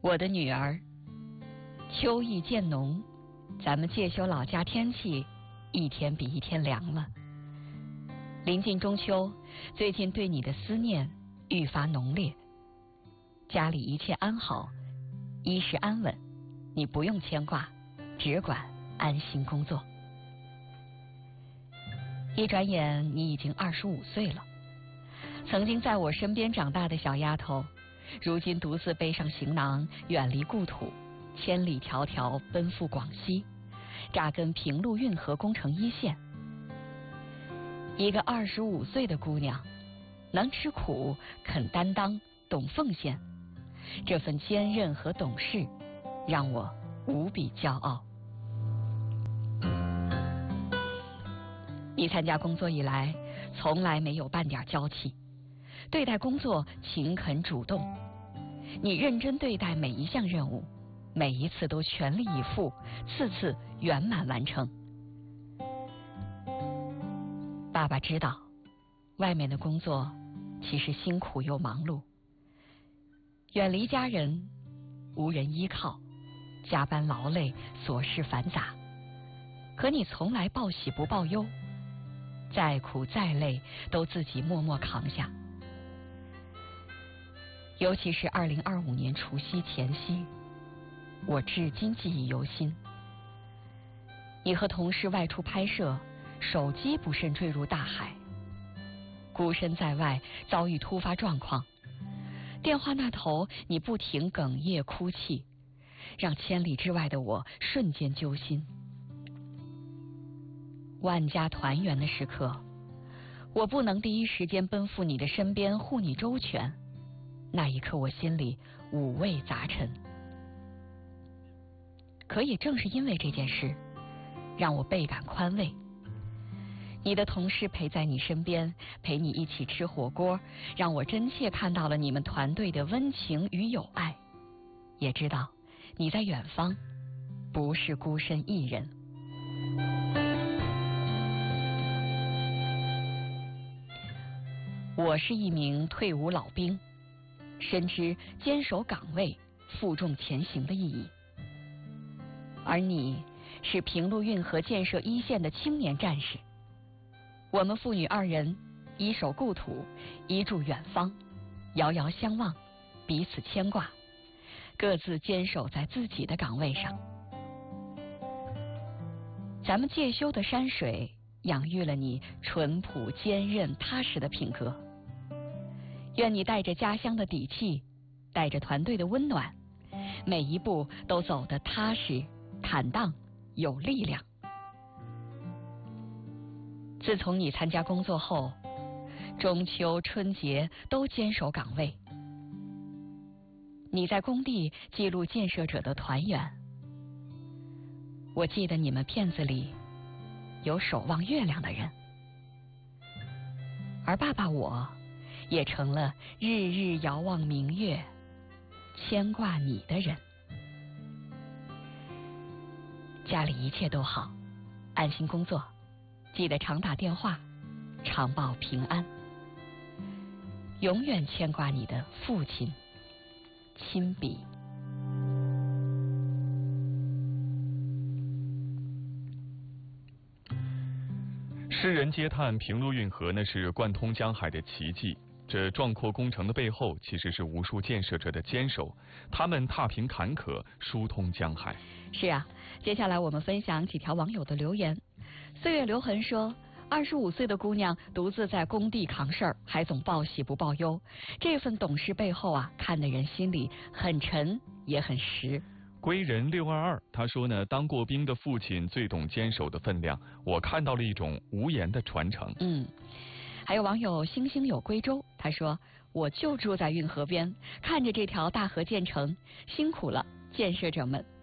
我的女儿，秋意渐浓，咱们介休老家天气一天比一天凉了。临近中秋，最近对你的思念愈发浓烈。家里一切安好，衣食安稳，你不用牵挂，只管安心工作。一转眼，你已经25岁了。曾经在我身边长大的小丫头，如今独自背上行囊，远离故土，千里迢迢奔赴广西，扎根平陆运河工程一线。一个25岁的姑娘，能吃苦，肯担当，懂奉献，这份坚韧和懂事，让我无比骄傲。你参加工作以来，从来没有半点娇气，对待工作勤恳主动。你认真对待每一项任务，每一次都全力以赴，次次圆满完成。爸爸知道，外面的工作其实辛苦又忙碌，远离家人，无人依靠，加班劳累，琐事繁杂。可你从来报喜不报忧，再苦再累都自己默默扛下。尤其是2025年除夕前夕，我至今记忆犹新。你和同事外出拍摄，手机不慎坠入大海，孤身在外遭遇突发状况，电话那头你不停哽咽哭泣，让千里之外的我瞬间揪心。万家团圆的时刻，我不能第一时间奔赴你的身边护你周全，那一刻我心里五味杂陈。可也正是因为这件事，让我倍感宽慰。你的同事陪在你身边，陪你一起吃火锅，让我真切看到了你们团队的温情与友爱，也知道你在远方不是孤身一人。我是一名退伍老兵，深知坚守岗位、负重前行的意义。而你是平陆运河建设一线的青年战士。我们父女二人一守故土，一祝远方，遥遥相望，彼此牵挂，各自坚守在自己的岗位上。咱们介休的山水养育了你淳朴、坚韧、踏实的品格。愿你带着家乡的底气，带着团队的温暖，每一步都走得踏实、坦荡、有力量。自从你参加工作后，中秋、春节都坚守岗位。你在工地记录建设者的团圆。我记得你们片子里有守望月亮的人，而爸爸我也成了日日遥望明月，牵挂你的人。家里一切都好，安心工作，记得常打电话，常报平安。永远牵挂你的父亲，亲笔。 世人皆叹平陆运河那是贯通江海的奇迹，这壮阔工程的背后，其实是无数建设者的坚守，他们踏平坎坷，疏通江海。 是啊，接下来我们分享几条网友的留言。岁月留痕说，25岁的姑娘独自在工地扛事儿，还总报喜不报忧，这份懂事背后啊，看得人心里很沉也很实。 归人622他说呢，当过兵的父亲最懂坚守的分量，我看到了一种无言的传承。 还有网友星星有归舟，他说我就住在运河边，看着这条大河建成，辛苦了建设者们。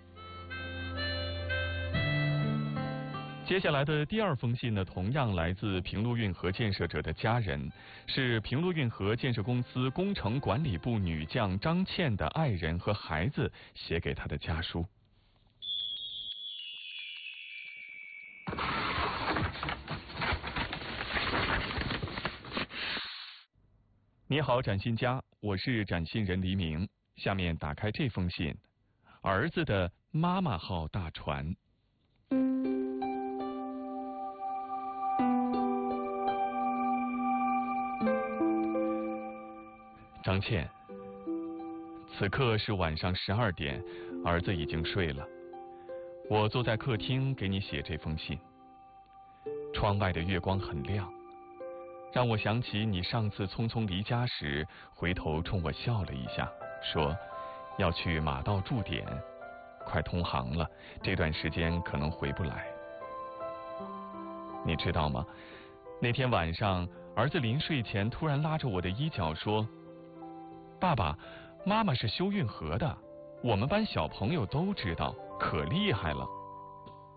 接下来的第二封信呢，同样来自平陆运河建设者的家人，是平陆运河建设公司工程管理部女将张倩的爱人和孩子写给她的家书。你好，展信家，我是展信人黎明。 下面打开这封信，儿子的妈妈号大船。张倩，此刻是晚上12点，儿子已经睡了。我坐在客厅给你写这封信。窗外的月光很亮，让我想起你上次匆匆离家时，回头冲我笑了一下，说要去马道驻点，快通航了，这段时间可能回不来。你知道吗？那天晚上，儿子临睡前突然拉着我的衣角说：“爸爸，妈妈是修运河的，我们班小朋友都知道，可厉害了。”